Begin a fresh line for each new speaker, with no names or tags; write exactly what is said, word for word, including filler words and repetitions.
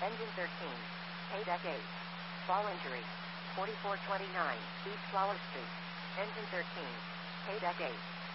Engine thirteen. Paydeck eight. Fall injury. forty-four twenty-nine East Flower Street. Engine thirteen. Paydeck eight.